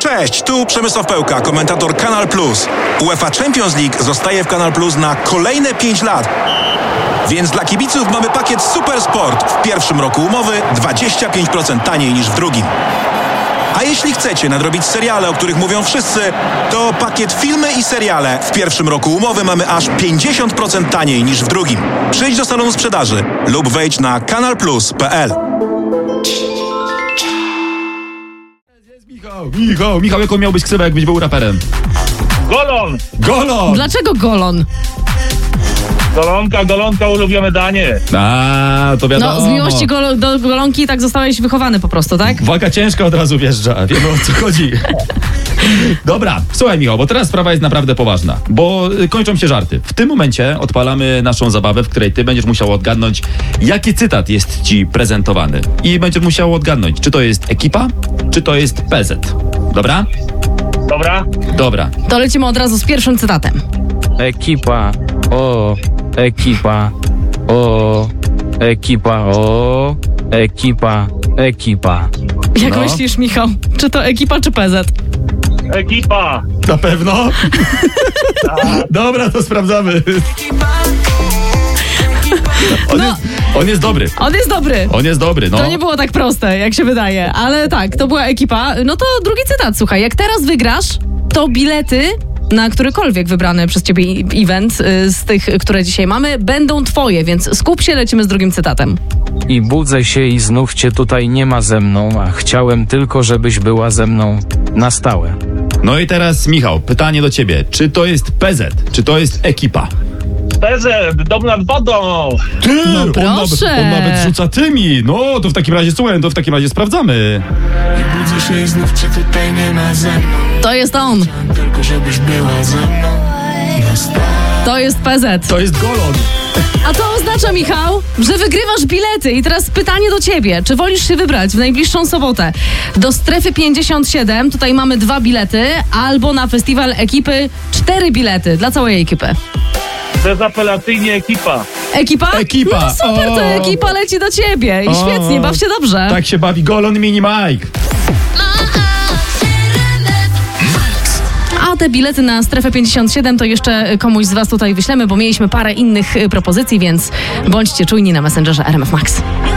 Cześć, tu Przemysław Pełka, komentator Kanal Plus. UEFA Champions League zostaje w Kanal Plus na kolejne 5 lat. Więc dla kibiców mamy pakiet Super Sport. W pierwszym roku umowy 25% taniej niż w drugim. A jeśli chcecie nadrobić seriale, o których mówią wszyscy, to pakiet filmy i seriale. W pierwszym roku umowy mamy aż 50% taniej niż w drugim. Przyjdź do salonu sprzedaży lub wejdź na kanalplus.pl. Michał, jaką miałbyś ksywę, jakbyś był raperem? Golon! Dlaczego golon? Golonka, ulubione danie. A, to wiadomo. No, z miłości do golonki tak zostałeś wychowany po prostu, tak? Waga ciężka od razu wjeżdża, wiemy o co chodzi. Dobra, słuchaj Michał, bo teraz sprawa jest naprawdę poważna, bo kończą się żarty. W tym momencie odpalamy naszą zabawę, w której ty będziesz musiał odgadnąć, jaki cytat jest ci prezentowany. I będziesz musiał odgadnąć, czy to jest ekipa, czy to jest PZ. Dobra? Dobra. To lecimy od razu z pierwszym cytatem. Ekipa, o, ekipa, o, ekipa, o, ekipa, ekipa. Jak myślisz, Michał, czy to ekipa, czy PZ? Ekipa. Na pewno? Dobra, to sprawdzamy. On jest dobry. On jest dobry, no. To nie było tak proste, jak się wydaje, ale tak, to była ekipa. No to drugi cytat, słuchaj, jak teraz wygrasz, to bilety na którykolwiek wybrany przez ciebie event z tych, które dzisiaj mamy, będą twoje, więc skup się, lecimy z drugim cytatem. I budzę się i znów cię tutaj nie ma ze mną, a chciałem tylko, żebyś była ze mną na stałe. No i teraz Michał, pytanie do ciebie. Czy to jest PZ, czy to jest ekipa? PZ, dom nad wodą. No proszę. On nawet rzuca tymi. No, to w takim razie, słuchaj, to w takim razie sprawdzamy. Budzę się i znów cię tutaj nie ma ze mną. To jest on. Tylko żebyś była ze mną na stałe. To jest PZ. To jest golon. A to oznacza, Michał, że wygrywasz bilety. I teraz pytanie do ciebie. Czy wolisz się wybrać w najbliższą sobotę do Strefy 57, tutaj mamy 2 bilety, albo na festiwal ekipy 4 bilety dla całej ekipy? Bezapelacyjnie ekipa. Ekipa? Ekipa. No super, to ekipa leci do ciebie. I świetnie, baw się dobrze. Tak się bawi golon mini Mike. A te bilety na Strefę 57 to jeszcze komuś z was tutaj wyślemy, bo mieliśmy parę innych propozycji, więc bądźcie czujni na Messengerze RMF Max.